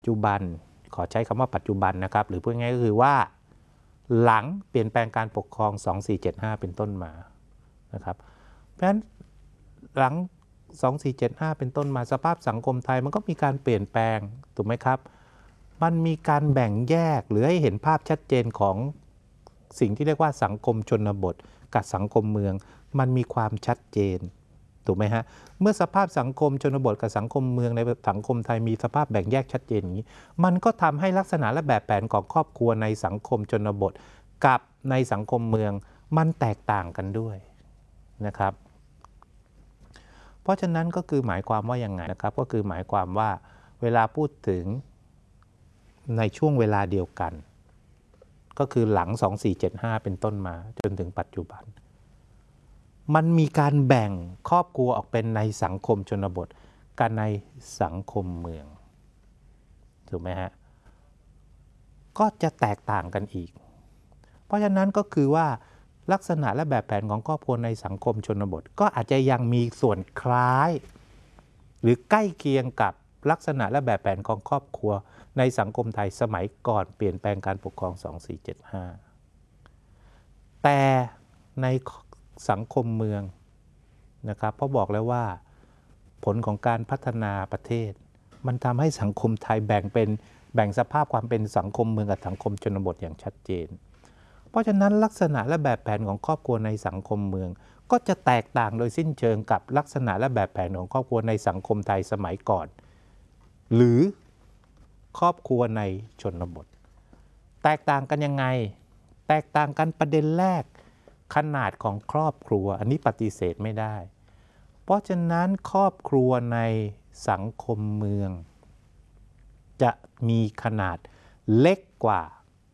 จุบันขอใช้คำว่าปัจจุบันนะครับหรือพูดง่ายก็คือว่าหลังเปลี่ยนแปลงการปกครอง2475เป็นต้นมานะครับเพราะฉะนั้นหลัง2475เป็นต้นมาสภาพสังคมไทยมันก็มีการเปลี่ยนแปลงถูกไหมครับมันมีการแบ่งแยกหรือให้เห็นภาพชัดเจนของสิ่งที่เรียกว่าสังคมชนบทกับสังคมเมืองมันมีความชัดเจนถูกไหมฮะเมื่อสภาพสังคมชนบทกับสังคมเมืองในสังคมไทยมีสภาพแบ่งแยกชัดเจนอย่างนี้มันก็ทำให้ลักษณะและแบบแผนของครอบครัวในสังคมชนบทกับในสังคมเมืองมันแตกต่างกันด้วยนะครับเพราะฉะนั้นก็คือหมายความว่ายังไงนะครับก็คือหมายความว่าเวลาพูดถึงในช่วงเวลาเดียวกันก็คือหลัง2475เป็นต้นมาจนถึงปัจจุบันมันมีการแบ่งครอบครัวออกเป็นในสังคมชนบทกับในสังคมเมืองถูกไหมฮะก็จะแตกต่างกันอีกเพราะฉะนั้นก็คือว่าลักษณะและแบบแผนของครอบครัวในสังคมชนบทก็อาจจะยังมีส่วนคล้ายหรือใกล้เคียงกับลักษณะและแบบแผนของครอบครัวในสังคมไทยสมัยก่อนเปลี่ยนแปลงการปกครอง2475แต่ในสังคมเมืองนะครับเพราะบอกแล้วว่าผลของการพัฒนาประเทศมันทำให้สังคมไทยแบ่งสภาพความเป็นสังคมเมืองกับสังคมชนบทอย่างชัดเจนเพราะฉะนั้นลักษณะและแบบแผนของครอบครัวในสังคมเมืองก็จะแตกต่างโดยสิ้นเชิงกับลักษณะและแบบแผนของครอบครัวในสังคมไทยสมัยก่อนหรือครอบครัวในชนบทแตกต่างกันยังไงแตกต่างกันประเด็นแรกขนาดของครอบครัวอันนี้ปฏิเสธไม่ได้เพราะฉะนั้นครอบครัวในสังคมเมืองจะมีขนาดเล็กกว่า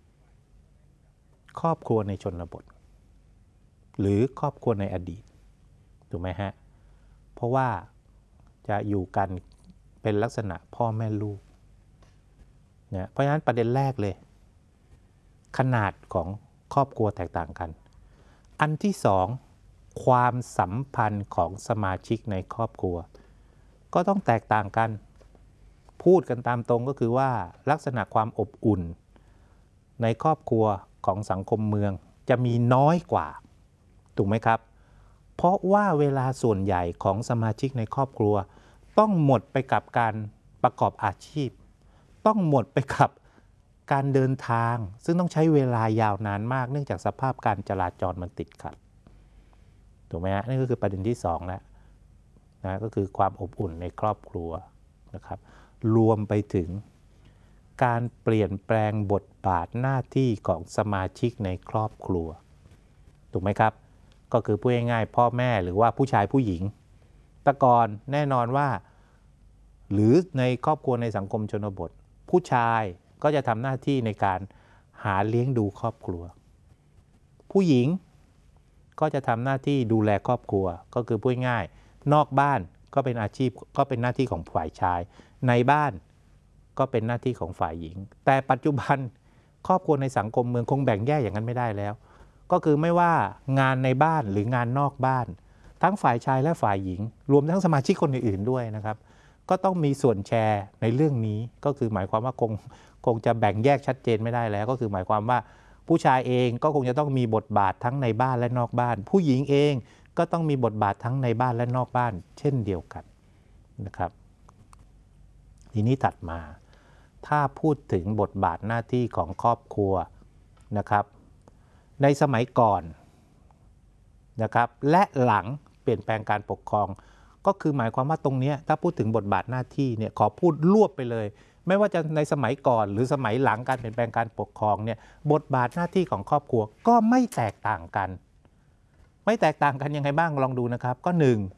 ครอบครัวในชนบทหรือครอบครัวในอดีตถูกไหมฮะเพราะว่าจะอยู่กันเป็นลักษณะพ่อแม่ลูกเนี่ยเพราะฉะนั้นประเด็นแรกเลยขนาดของครอบครัวแตกต่างกันอันที่สองความสัมพันธ์ของสมาชิกในครอบครัวก็ต้องแตกต่างกันพูดกันตามตรงก็คือว่าลักษณะความอบอุ่นในครอบครัวของสังคมเมืองจะมีน้อยกว่าถูกไหมครับเพราะว่าเวลาส่วนใหญ่ของสมาชิกในครอบครัวต้องหมดไปกับการประกอบอาชีพต้องหมดไปกับการเดินทางซึ่งต้องใช้เวลายาวนานมากเนื่องจากสภาพการจราจรมันติดขัดถูกไหมฮะนี่ก็คือประเด็นที่2แล้วนะก็คือความอบอุ่นในครอบครัวนะครับรวมไปถึงการเปลี่ยนแปลงบทบาทหน้าที่ของสมาชิกในครอบครัวถูกไหมครับก็คือพูดง่ายๆพ่อแม่หรือว่าผู้ชายผู้หญิงแต่ก่อนแน่นอนว่าหรือในครอบครัวในสังคมชนบทผู้ชายก็จะทำหน้าที่ในการหาเลี้ยงดูครอบครัวผู้หญิงก็จะทำหน้าที่ดูแลครอบครัวก็คือพูดง่ายนอกบ้านก็เป็นอาชีพก็เป็นหน้าที่ของฝ่ายชายในบ้านก็เป็นหน้าที่ของฝ่ายหญิงแต่ปัจจุบันครอบครัวในสังคมเมืองคงแบ่งแยกอย่างนั้นไม่ได้แล้วก็คือไม่ว่างานในบ้านหรืองานนอกบ้านทั้งฝ่ายชายและฝ่ายหญิงรวมทั้งสมาชิกคนอื่นๆด้วยนะครับก็ต้องมีส่วนแชร์ในเรื่องนี้ก็คือหมายความว่าคงจะแบ่งแยกชัดเจนไม่ได้แล้วก็คือหมายความว่าผู้ชายเองก็คงจะต้องมีบทบาททั้งในบ้านและนอกบ้านผู้หญิงเองก็ต้องมีบทบาททั้งในบ้านและนอกบ้านเช่นเดียวกันนะครับทีนี้ถัดมาถ้าพูดถึงบทบาทหน้าที่ของครอบครัวนะครับในสมัยก่อนนะครับและหลังเปลี่ยนแปลงการปกครองก็คือหมายความว่าตรงนี้ถ้าพูดถึงบทบาทหน้าที่เนี่ยขอพูดรวบไปเลยไม่ว่าจะในสมัยก่อนหรือสมัยหลังการเปลี่ยนแปลงการปกครองเนี่ยบทบาทหน้าที่ของครอบครัวก็ไม่แตกต่างกันไม่แตกต่างกันยังไงบ้างลองดูนะครับก็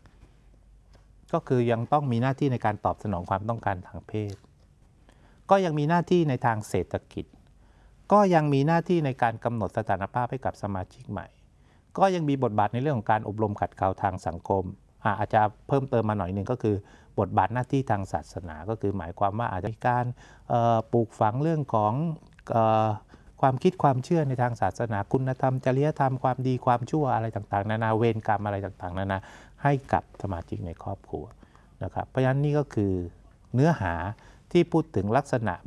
1ก็คือยังต้องมีหน้าที่ในการตอบสนองความต้องการทางเพศก็ยังมีหน้าที่ในทางเศรษฐกิจก็ยังมีหน้าที่ในการกำหนดสถานภาพให้กับสมาชิกใหม่ก็ยังมีบทบาทในเรื่องของการอบรมขัดเกลาทางสังคมอาจจะเพิ่มเติมมาหน่อยหนึ่งก็คือบทบาทหน้าที่ทางศาสนาก็คือหมายความว่าอาจจะมีการปลูกฝังเรื่องของความคิดความเชื่อในทางศาสนาคุณธรรมจริยธรรมความดีความชั่วอะไรต่างๆนานาเวรกรรมอะไรต่างๆนานาให้กับสมาชิกในครอบครัวนะครับเพราะฉะนั้นนี่ก็คือเนื้อหาที่พูดถึงลักษณะ